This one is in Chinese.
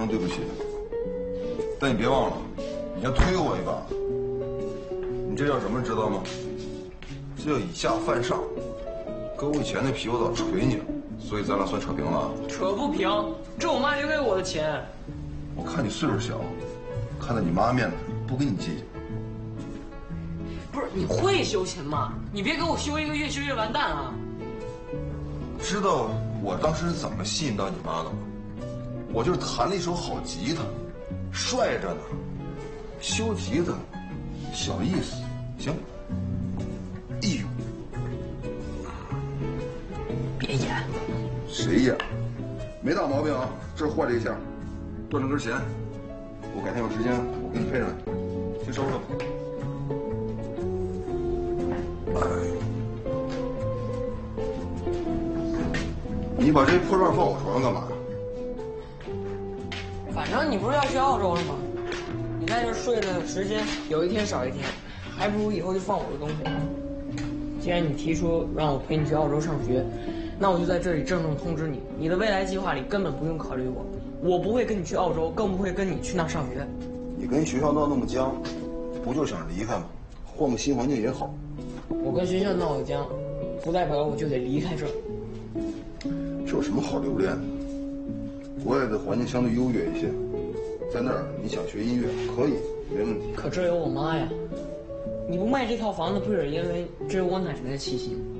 声对不起，但你别忘了，你还推我一把。你这叫什么知道吗？这叫以下犯上。搁我以前那皮我早捶你了，所以咱俩算扯平了。 扯不平，这我妈留给我的钱。 我看你岁数小，看在你妈面子，不跟你计较。 不是你会修琴吗？你别给我修一个越修越完蛋啊！ 知道我当时怎么吸引到你妈的吗？我就是弹了一手好吉他，帅着呢，修吉他小意思，行，义务。 别演， 谁演？没大毛病啊，这儿坏了一下，断了根弦。我改天有时间我给你配上来，先收拾吧。你把这破罐放我床上干嘛？ 反正你不是要去澳洲了吗？你在这睡的时间有一天少一天，还不如以后就放我的东西。既然你提出让我陪你去澳洲上学，那我就在这里郑重通知你，你的未来计划里根本不用考虑我，我不会跟你去澳洲，更不会跟你去那上学。 你跟学校闹那么僵，不就是想离开吗？换个新环境也好。 我跟学校闹得僵，不代表我就得离开这儿。 这有什么好留恋的？国外的环境相对优越一些，在那儿你想学音乐可以，没问题。 可这有我妈呀！你不卖这套房子，不是因为这有我奶奶的气息吗？